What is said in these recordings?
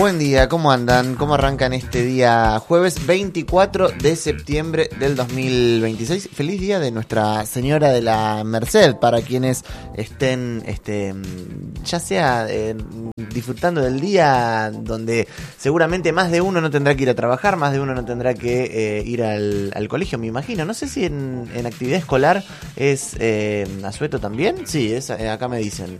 Buen día, ¿cómo andan? ¿Cómo arrancan este día jueves 24 de septiembre del 2026? Feliz día de Nuestra Señora de la Merced para quienes estén ya sea disfrutando del día donde seguramente más de uno no tendrá que ir a trabajar, más de uno no tendrá que ir al colegio, me imagino. No sé si en actividad escolar es asueto también. Sí, acá me dicen.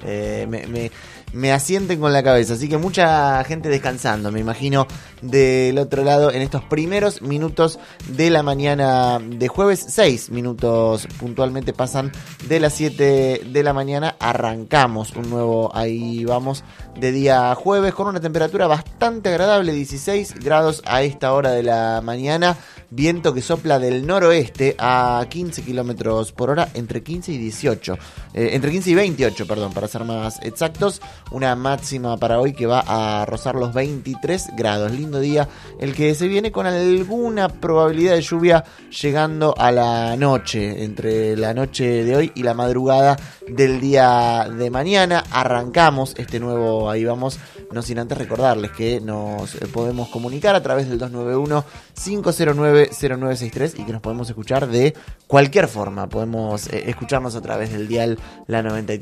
Me asienten con la cabeza, así que mucha gente descansando, me imagino, del otro lado en estos primeros minutos de la mañana de jueves. 6 minutos puntualmente pasan de las 7 de la mañana, arrancamos un nuevo Ahí Vamos de día jueves con una temperatura bastante agradable, 16 grados a esta hora de la mañana, viento que sopla del noroeste a 15 kilómetros por hora, entre 15 y 18, entre 15 y 28, perdón, para ser más exactos. Una máxima para hoy que va a rozar los 23 grados. Lindo día el que se viene, con alguna probabilidad de lluvia llegando a la noche, entre la noche de hoy y la madrugada del día de mañana. Arrancamos este nuevo Ahí Vamos, no sin antes recordarles que nos podemos comunicar a través del 291-509-0963 y que nos podemos escuchar de cualquier forma. Podemos escucharnos a través del dial la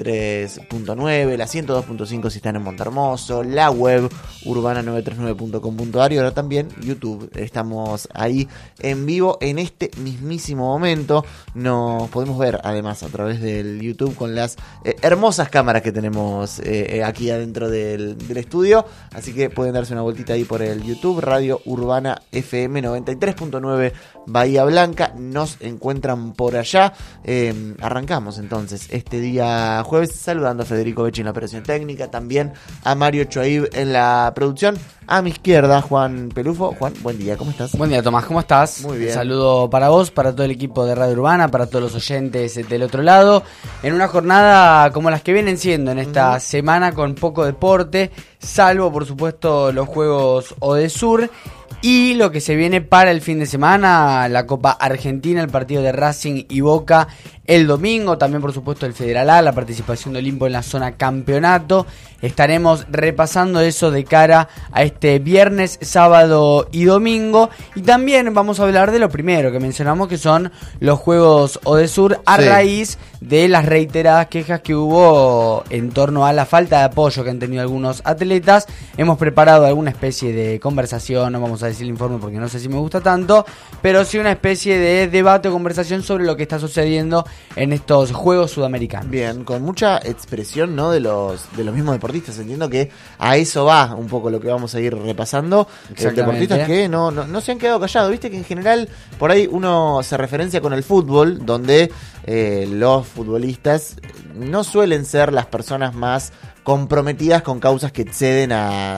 93.9, la 102.5 si están en Montehermoso, la web urbana939.com.ar y ahora también YouTube. Estamos ahí en vivo en este mismísimo momento. Nos podemos ver además a través del YouTube con las hermosas cámaras que tenemos aquí adentro del estudio, así que pueden darse una vueltita ahí por el YouTube, Radio Urbana FM 93.9 Bahía Blanca, nos encuentran por allá. Arrancamos entonces este día jueves saludando a Federico Becci en la operación técnica, también a Mario Choaib en la producción. A mi izquierda, Juan Pelufo. Juan, buen día, ¿cómo estás? Buen día, Tomás, ¿cómo estás? Muy bien. Un saludo para vos, para todo el equipo de Radio Urbana, para todos los oyentes del otro lado. En una jornada como las que vienen siendo en esta semana, con poco deporte, salvo por supuesto los Juegos Odesur. Y lo que se viene para el fin de semana, la Copa Argentina, el partido de Racing y Boca el domingo, también por supuesto el Federal A, la participación de Olimpo en la zona campeonato. Estaremos repasando eso de cara a este viernes, sábado y domingo. Y también vamos a hablar de lo primero que mencionamos, que son los Juegos Odesur, a raíz de las reiteradas quejas que hubo en torno a la falta de apoyo que han tenido algunos atletas. Hemos preparado alguna especie de conversación, no vamos a decir el informe porque no sé si me gusta tanto, pero sí una especie de debate o conversación sobre lo que está sucediendo en estos Juegos Sudamericanos. Bien, con mucha expresión, ¿no?, de los mismos deportistas. Entiendo que a eso va un poco lo que vamos a ir repasando. Deportistas que no se han quedado callados. Viste que en general por ahí uno se referencia con el fútbol, donde los futbolistas no suelen ser las personas más comprometidas con causas que exceden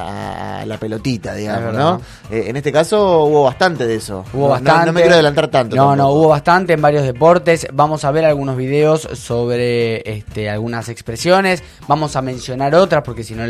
a la pelotita, digamos, ¿no? En este caso hubo bastante de eso. Hubo bastante. No me quiero adelantar tanto. No, hubo bastante en varios deportes. Vamos a ver algunos videos sobre algunas expresiones. Vamos a mencionar otras porque si no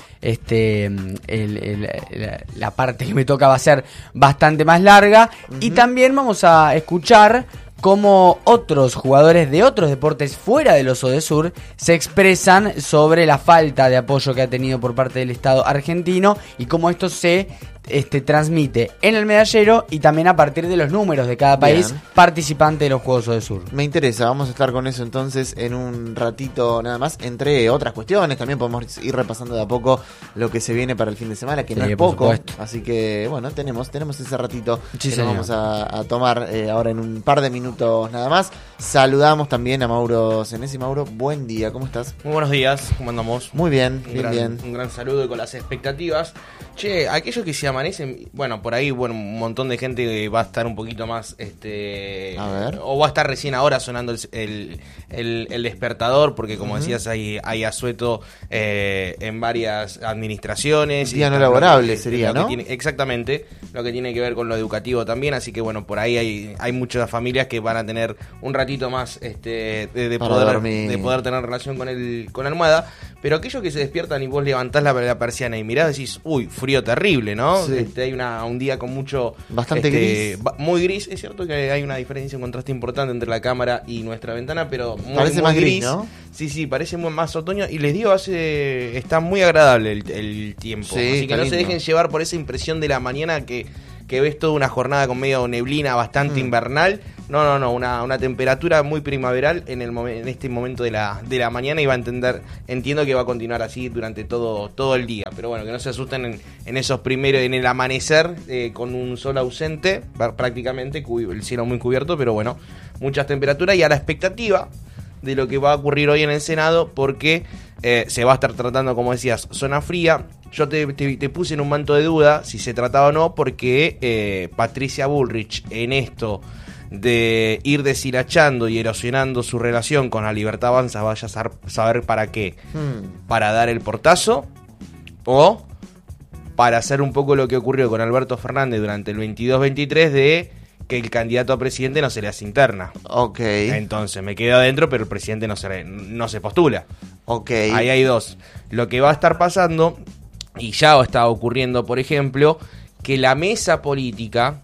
la parte que me toca va a ser bastante más larga. Y también vamos a escuchar cómo otros jugadores de otros deportes fuera de los Odesur se expresan sobre la falta de apoyo que ha tenido por parte del Estado argentino y cómo esto se transmite en el medallero y también a partir de los números de cada país participante de los Juegos Odesur. Me interesa, vamos a estar con eso entonces en un ratito nada más, entre otras cuestiones. También podemos ir repasando de a poco lo que se viene para el fin de semana, que no es poco, supuesto. Así que bueno, tenemos ese ratito que nos vamos a tomar ahora en un par de minutos nada más. Saludamos también a Mauro Senesi. Mauro, buen día, ¿cómo estás? Muy buenos días, ¿cómo andamos? Muy bien, bien. Un gran saludo y con las expectativas. Che, aquellos que se amanecen, bueno, por ahí, un montón de gente va a estar un poquito más, a ver, o va a estar recién ahora sonando el despertador, porque como decías, hay asueto en varias administraciones. Día no laborable sería, ¿no? Exactamente, lo que tiene que ver con lo educativo también, así que bueno, por ahí hay muchas familias que van a tener un ratito más de poder tener relación con la almohada. Pero aquellos que se despiertan y vos levantás la persiana y mirás, decís, uy, frío terrible, ¿no? Sí. Hay un día con mucho... Bastante gris. Muy gris. Es cierto que hay una diferencia, un contraste importante entre la cámara y nuestra ventana, pero parece muy más gris, ¿no? Sí, parece más otoño. Y les digo, está muy agradable el tiempo. Sí, así que no lindo. se dejen llevar por esa impresión de la mañana que ves toda una jornada con medio neblina bastante invernal. No, una temperatura muy primaveral en este momento de la mañana, y entiendo que va a continuar así durante todo el día. Pero bueno, que no se asusten en esos primeros, en el amanecer, con un sol ausente, prácticamente, el cielo muy cubierto, pero bueno, muchas temperaturas, y a la expectativa de lo que va a ocurrir hoy en el Senado, porque se va a estar tratando, como decías, zona fría. Yo te puse en un manto de duda si se trataba o no, porque Patricia Bullrich, en esto de ir deshilachando y erosionando su relación con la Libertad Avanza, vaya a saber para qué. Para dar el portazo, o para hacer un poco lo que ocurrió con Alberto Fernández durante el 22-23, de que el candidato a presidente no se le hace interna. Ok. Entonces me quedo adentro, pero el presidente no se postula. Ok. Ahí hay dos. Lo que va a estar pasando, y ya está ocurriendo, por ejemplo, que la mesa política,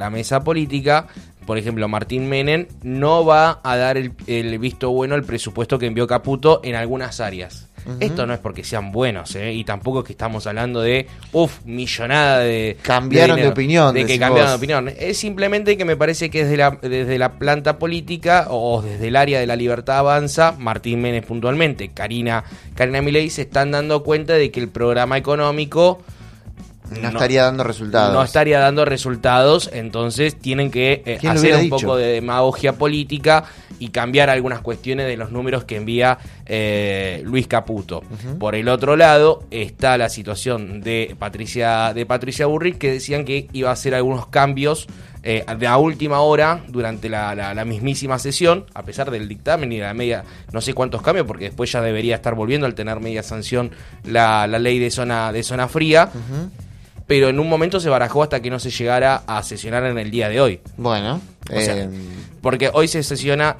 por ejemplo, Martín Menem, no va a dar el visto bueno al presupuesto que envió Caputo en algunas áreas. Esto no es porque sean buenos, y tampoco es que estamos hablando de millonada de cambiaron de opinión, de que cambiaron de opinión. Es simplemente que me parece que desde la planta política, o desde el área de la Libertad Avanza, Martín Menem puntualmente, Karina Milei, se están dando cuenta de que el programa económico no estaría dando resultados. No estaría dando resultados, entonces tienen que hacer un poco de demagogia política y cambiar algunas cuestiones de los números que envía Luis Caputo. Por el otro lado está la situación de Patricia Bullrich, que decían que iba a hacer algunos cambios a última hora durante la mismísima sesión, a pesar del dictamen y la media, no sé cuántos cambios, porque después ya debería estar volviendo al tener media sanción la ley de zona fría. Pero en un momento se barajó hasta que no se llegara a sesionar en el día de hoy. Bueno, o sea, porque hoy se sesiona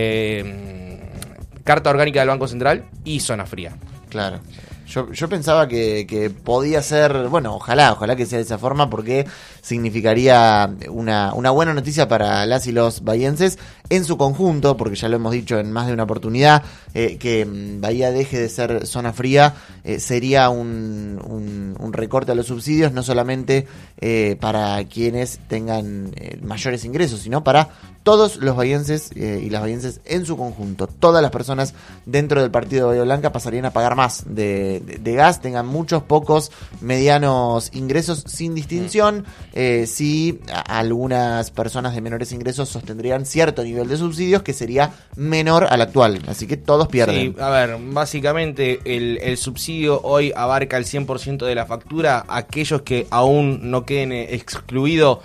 Carta Orgánica del Banco Central y zona fría. Claro. Yo pensaba que podía ser, bueno, ojalá que sea de esa forma, porque significaría una buena noticia para las y los bahienses en su conjunto, porque ya lo hemos dicho en más de una oportunidad, que Bahía deje de ser zona fría sería un recorte a los subsidios, no solamente para quienes tengan mayores ingresos, sino para todos los bahienses y las bahienses en su conjunto. Todas las personas dentro del partido de Bahía Blanca pasarían a pagar más de gas, tengan muchos, pocos, medianos ingresos, sin distinción. Si algunas personas de menores ingresos sostendrían cierto nivel de subsidios que sería menor al actual, así que todos pierden. Sí, a ver, básicamente el subsidio hoy abarca el 100% de la factura. Aquellos que aún no queden excluidos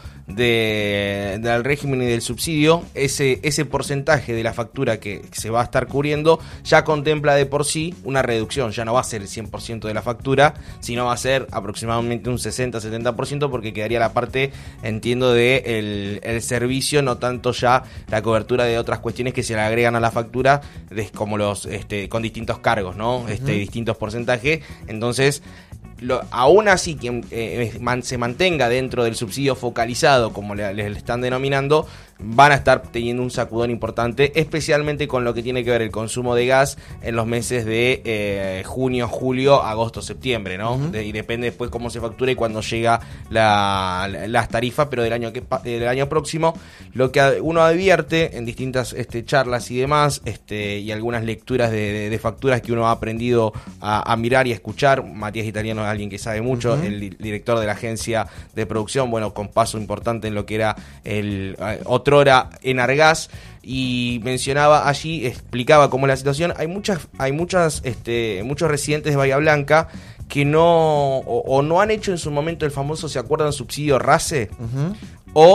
del régimen y del subsidio, ese porcentaje de la factura que se va a estar cubriendo ya contempla de por sí una reducción. Ya no va a ser el 100% de la factura, sino va a ser aproximadamente un 60-70%, porque quedaría la parte, entiendo, de el servicio, no tanto ya la cobertura de otras cuestiones que se le agregan a la factura, como los con distintos cargos, ¿no? Distintos porcentajes. Entonces, aún así, quien se mantenga dentro del subsidio focalizado, como le están denominando, van a estar teniendo un sacudón importante, especialmente con lo que tiene que ver el consumo de gas en los meses de junio, julio, agosto, septiembre, ¿no? Y depende después cómo se factura y cuándo llega las tarifas, pero del año próximo. Lo que uno advierte en distintas charlas y demás, y algunas lecturas de facturas que uno ha aprendido a mirar y a escuchar. Matías Italiano es alguien que sabe mucho, el director de la agencia de producción, bueno, con paso importante en lo que era el otrora Enargas, y mencionaba allí, explicaba cómo es la situación. Hay muchos residentes de Bahía Blanca que no han hecho en su momento el famoso, ¿se acuerdan? Subsidio RACE, o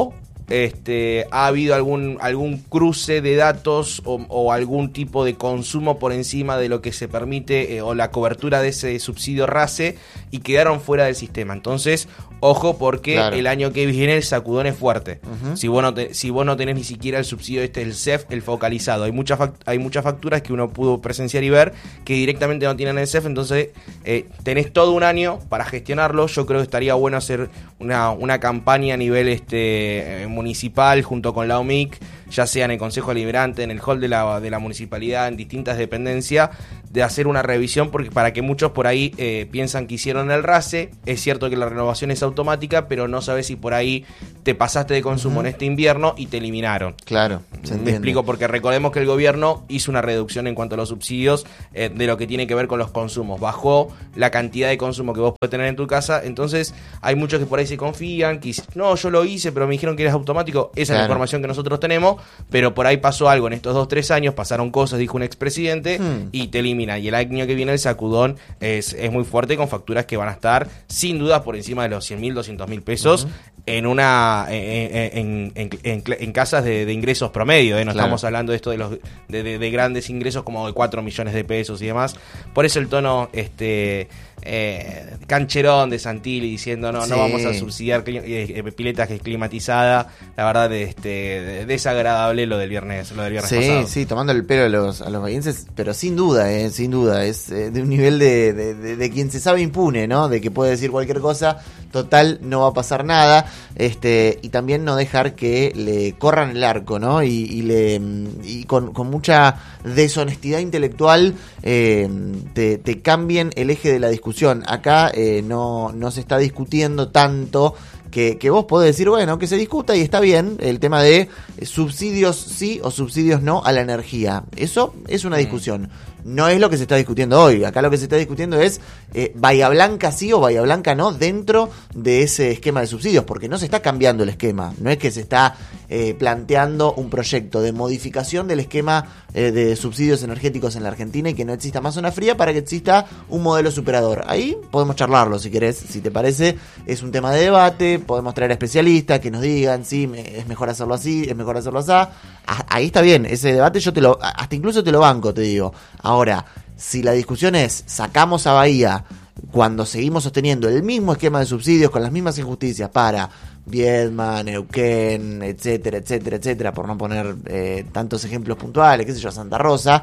ha habido algún cruce de datos o algún tipo de consumo por encima de lo que se permite o la cobertura de ese subsidio RACE y quedaron fuera del sistema. Entonces, ojo, porque el año que viene el sacudón es fuerte. Si vos no tenés ni siquiera el subsidio el CEF, el focalizado. Hay muchas facturas que uno pudo presenciar y ver que directamente no tienen el CEF, entonces tenés todo un año para gestionarlo. Yo creo que estaría bueno hacer una campaña a nivel municipal junto con la OMIC, ya sea en el Consejo Deliberante, en el hall de la municipalidad, en distintas dependencias, de hacer una revisión, porque para que muchos por ahí piensan que hicieron el RACE. Es cierto que la renovación es automática, pero no sabes si por ahí te pasaste de consumo en este invierno y te eliminaron. Claro, me explico, porque recordemos que el gobierno hizo una reducción en cuanto a los subsidios de lo que tiene que ver con los consumos. Bajó la cantidad de consumo que vos puedes tener en tu casa, entonces hay muchos que por ahí se confían, que no, yo lo hice, pero me dijeron que era automático. Esa es la información que nosotros tenemos, pero por ahí pasó algo en estos 2-3 años, pasaron cosas, dijo un expresidente, y te elimina. Y el año que viene el sacudón es muy fuerte, con facturas que van a estar sin duda por encima de los 100.000, 200.000 pesos en casas de ingresos promedio. No estamos hablando de esto de grandes ingresos como de 4 millones de pesos y demás. Por eso el tono cancherón de Santilli diciendo no vamos a subsidiar piletas climatizadas. La verdad desagradable lo del viernes pasado. Sí, tomando el pelo a los bahienses, pero sin duda es de un nivel de quien se sabe impune, ¿no? De que puede decir cualquier cosa, total, no va a pasar nada, y también no dejar que le corran el arco, ¿no? Y con mucha deshonestidad intelectual te cambien el eje de la discusión. Acá no se está discutiendo tanto que vos podés decir, bueno, que se discuta y está bien el tema de subsidios sí o subsidios no a la energía. Eso es una discusión. No es lo que se está discutiendo hoy. Acá lo que se está discutiendo es Bahía Blanca sí o Bahía Blanca no dentro de ese esquema de subsidios, porque no se está cambiando el esquema. No es que se está planteando un proyecto de modificación del esquema de subsidios energéticos en la Argentina y que no exista más zona fría para que exista un modelo superador. Ahí podemos charlarlo si querés, si te parece. Es un tema de debate, podemos traer a especialistas que nos digan sí, es mejor hacerlo así, es mejor hacerlo así. Ahí está bien, ese debate yo hasta incluso te lo banco, te digo. Ahora, si la discusión es sacamos a Bahía cuando seguimos sosteniendo el mismo esquema de subsidios con las mismas injusticias para Viedma, Neuquén, etcétera, etcétera, etcétera, por no poner tantos ejemplos puntuales, qué sé yo, Santa Rosa,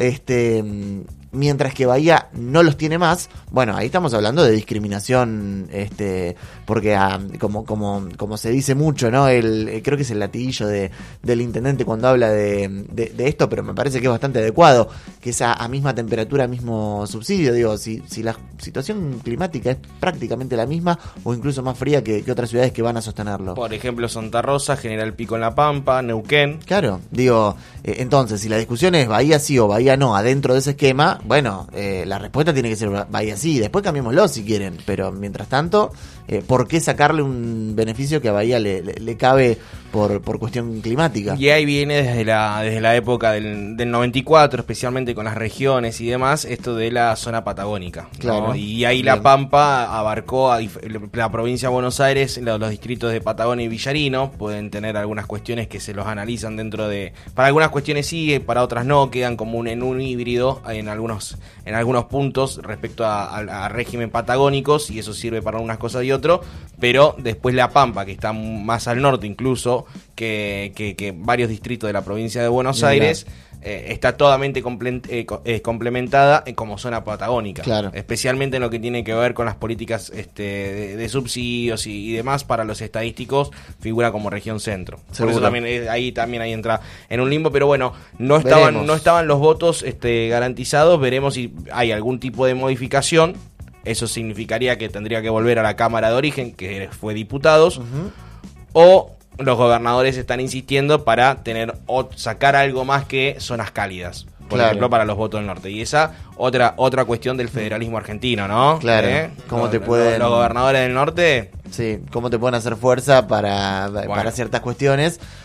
mientras que Bahía no los tiene más, bueno, ahí estamos hablando de discriminación, porque como se dice mucho, ¿no? Creo que es el latiguillo del intendente cuando habla de esto, pero me parece que es bastante adecuado, que es a misma temperatura, mismo subsidio. Digo, si la situación climática es prácticamente la misma o incluso más fría que otras ciudades que van a sostenerlo. Por ejemplo, Santa Rosa, General Pico en La Pampa, Neuquén. Claro, digo, entonces, si la discusión es Bahía sí o Bahía no adentro de ese esquema, bueno, la respuesta tiene que ser Bahía sí, después cambiémoslo si quieren, pero mientras tanto, ¿por qué sacarle un beneficio que a Bahía le cabe por cuestión climática? Y ahí viene desde la época del 94, especialmente con las regiones y demás, esto de la zona patagónica, ¿no? Claro. Y ahí La Pampa abarcó a la provincia de Buenos Aires, los distritos de Patagonia y Villarino. Pueden tener algunas cuestiones que se los analizan dentro de... Para algunas cuestiones sí, para otras no, quedan como en un híbrido en algunos puntos respecto a régimen patagónicos, y eso sirve para unas cosas y otro, pero después La Pampa, que está más al norte incluso que varios distritos de la provincia de Buenos Aires, está totalmente complementada como zona patagónica, claro. Especialmente en lo que tiene que ver con las políticas de subsidios y demás. Para los estadísticos figura como región centro. Seguro. Por eso también ahí entra en un limbo, pero bueno, no estaban los votos garantizados. Veremos si hay algún tipo de modificación. Eso significaría que tendría que volver a la Cámara de Origen, que fue diputados, o los gobernadores están insistiendo para sacar algo más que zonas cálidas, por ejemplo, para los votos del norte. Y esa otra cuestión del federalismo argentino, ¿no? Claro. ¿Cómo te pueden... Los gobernadores del norte... Sí, cómo te pueden hacer fuerza para ciertas cuestiones.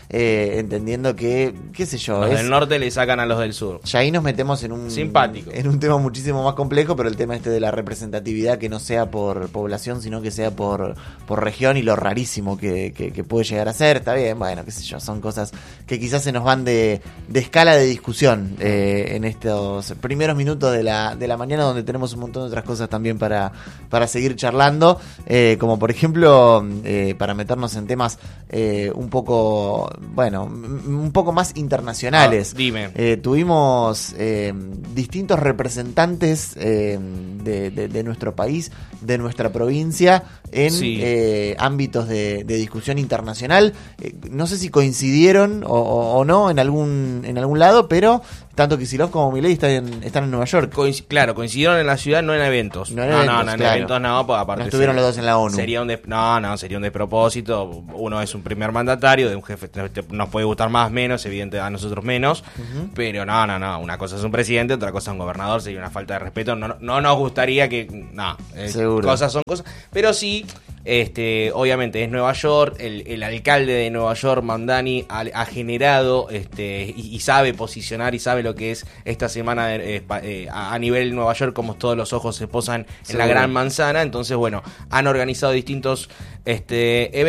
entendiendo que, qué sé yo. Los del norte le sacan a los del sur. Ya ahí nos metemos en un tema muchísimo más complejo, pero el tema de la representatividad, que no sea por población, sino que sea por región, y lo rarísimo que puede llegar a ser, está bien, bueno, qué sé yo, son cosas que quizás se nos van de escala de discusión en estos primeros minutos de la mañana, donde tenemos un montón de otras cosas también para seguir charlando, como por ejemplo, para meternos en temas un poco más internacionales. Dime. Tuvimos distintos representantes de nuestro país, de nuestra provincia, en ámbitos de discusión internacional. No sé si coincidieron o no en algún lado, pero tanto Kicillof como Milei están en Nueva York. Claro, coincidieron en la ciudad, no en eventos. No, en eventos no, pues aparte no estuvieron los dos en la ONU. Sería un despropósito. Uno es un primer mandatario de un jefe, nos puede gustar más, menos, evidente, a nosotros menos, pero no, una cosa es un presidente, otra cosa es un gobernador, sería una falta de respeto. No nos gustaría que, seguro. Cosas son cosas, pero sí, obviamente es Nueva York, el alcalde de Nueva York, Mamdani, ha generado y sabe posicionar y sabe lo que es esta semana a nivel Nueva York, como todos los ojos se posan en la Gran Manzana. Entonces, bueno, han organizado distintos eventos